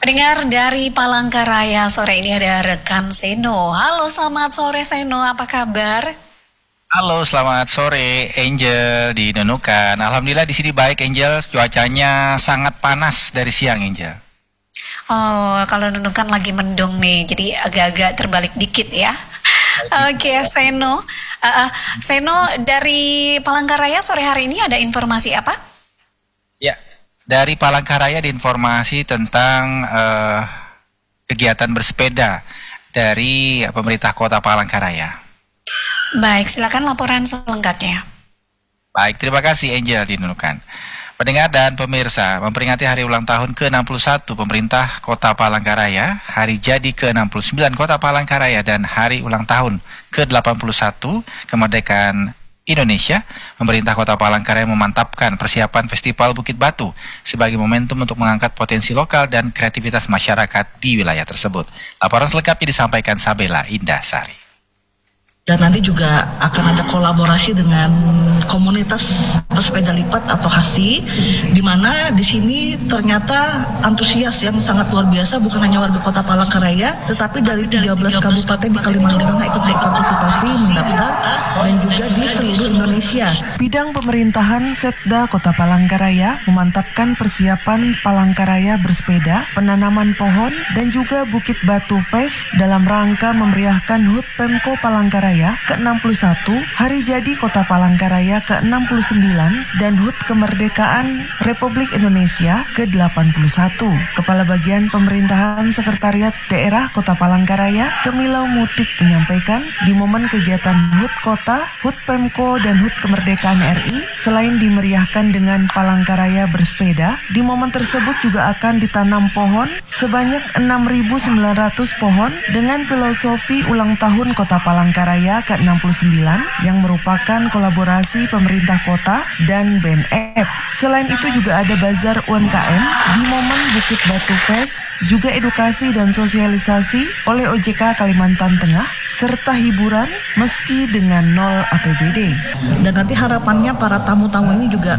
Pendengar dari Palangkaraya, sore ini ada rekan Seno. Halo, selamat sore Seno, apa kabar? Halo, selamat sore Angel di Nunukan. Alhamdulillah di sini baik Angel, cuacanya sangat panas dari siang Angel. Oh, kalau Nunukan lagi mendung nih, jadi agak-agak terbalik dikit ya. Oke, Seno. Seno, dari Palangkaraya sore hari ini ada informasi apa? Ya, dari Palangkaraya diinformasi tentang kegiatan bersepeda dari pemerintah Kota Palangkaraya. Baik, silakan laporan selengkapnya. Baik, terima kasih Angel di Nunukan. Pendengar dan pemirsa, memperingati hari ulang tahun ke-61 pemerintah Kota Palangkaraya, hari jadi ke-69 Kota Palangkaraya, dan hari ulang tahun ke-81 kemerdekaan Indonesia, pemerintah Kota Palangkaraya memantapkan persiapan Festival Bukit Batu sebagai momentum untuk mengangkat potensi lokal dan kreativitas masyarakat di wilayah tersebut. Laporan selengkapnya disampaikan Sabela Indah Sari. Dan nanti juga akan ada kolaborasi dengan komunitas pesepeda lipat atau HASI, di mana di sini ternyata antusias yang sangat luar biasa, bukan hanya warga Kota Palangkaraya, tetapi dari 13 kabupaten di Kalimantan Tengah ikut berpartisipasi, mendaftar, dan juga di seluruh Indonesia. Bidang Pemerintahan Setda Kota Palangkaraya memantapkan persiapan Palangkaraya bersepeda, penanaman pohon, dan juga Bukit Batu Fest dalam rangka memeriahkan HUT Pemko Palangkaraya ke-61, Hari Jadi Kota Palangkaraya ke-69, dan HUT Kemerdekaan Republik Indonesia ke-81. Kepala Bagian Pemerintahan Sekretariat Daerah Kota Palangkaraya, Kemilau Mutik, menyampaikan di momen kegiatan HUT Kota, HUT Pemko, dan HUT Kemerdekaan RI, selain dimeriahkan dengan Palangkaraya bersepeda, di momen tersebut juga akan ditanam pohon sebanyak 6.900 pohon dengan filosofi ulang tahun Kota Palangkaraya ke-69 yang merupakan kolaborasi pemerintah kota dan BNF. Selain itu juga ada bazar UMKM di momen Bukit Batu Fest, juga edukasi dan sosialisasi oleh OJK Kalimantan Tengah, serta hiburan meski dengan 0 APBD. Dan nanti harapannya para tamu-tamu ini juga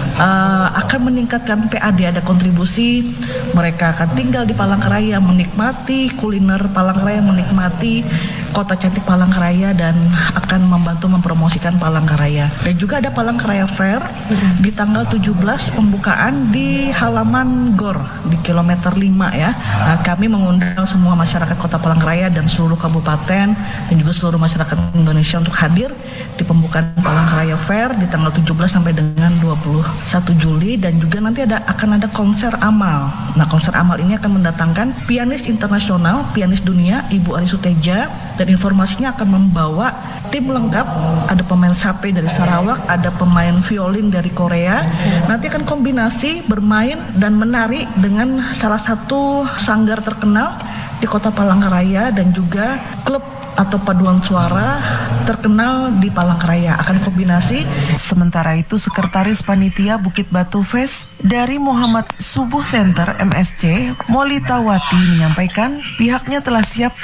akan meningkatkan PAD, ada kontribusi, mereka akan tinggal di Palangkaraya, menikmati kuliner Palangkaraya, menikmati kota cantik Palangkaraya, dan akan membantu mempromosikan Palangkaraya. Dan juga ada Palangkaraya Fair di tanggal 17, pembukaan di halaman GOR di kilometer 5 ya. Kami mengundang semua masyarakat Kota Palangkaraya dan seluruh kabupaten dan juga seluruh masyarakat Indonesia untuk hadir di pembukaan Palangkaraya Fair di tanggal 17 sampai dengan 21 Juli, dan juga nanti akan ada konser amal. Nah, konser amal ini akan mendatangkan pianis internasional, pianis dunia, Ibu Ari Suteja, dan informasinya akan membawa tim lengkap, ada pemain sape dari Sarawak, ada pemain violin dari Korea. Nanti akan kombinasi bermain dan menari dengan salah satu sanggar terkenal di Kota Palangkaraya dan juga klub atau paduan suara terkenal di Palangkaraya akan kombinasi. Sementara itu, Sekretaris Panitia Bukit Batu Fest dari Muhammad Subuh Center MSC, Molita Wati, menyampaikan pihaknya telah siap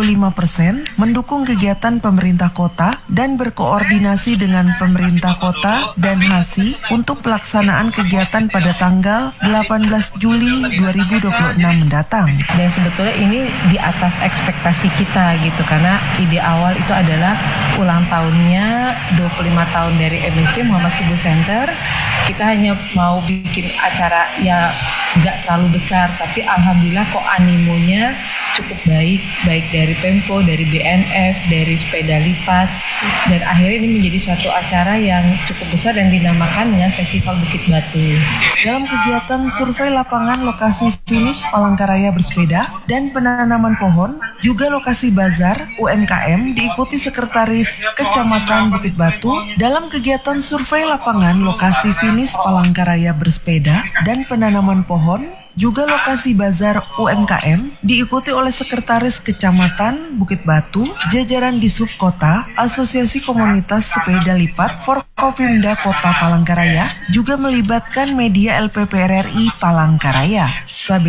75% mendukung kegiatan pemerintah kota dan berkoordinasi dengan pemerintah kota dan HASI untuk pelaksanaan kegiatan pada tanggal 18 Juli 2026 mendatang. Dan sebetulnya ini di atas ekspektasi kita gitu, karena ide awal itu adalah ulang tahunnya 25 tahun dari MSC Muhammad Subuh Center. Kita hanya mau bikin acara ya nggak terlalu besar, tapi alhamdulillah kok animonya cukup baik dari Pemko, dari BNF, dari sepeda lipat, dan akhirnya ini menjadi suatu acara yang cukup besar dan dinamakan dengan Festival Bukit Batu. Dalam kegiatan survei lapangan lokasi finish Palangkaraya bersepeda dan penanaman pohon, juga lokasi bazar UMKM diikuti Sekretaris Kecamatan Bukit Batu. Dalam kegiatan survei lapangan lokasi finish Palangkaraya bersepeda dan penanaman pohon, juga lokasi bazar UMKM diikuti oleh Sekretaris Kecamatan Bukit Batu, jajaran Disub Kota, Asosiasi Komunitas Sepeda Lipat, Forkopimda Kota Palangkaraya, juga melibatkan media LPPRRI Palangkaraya.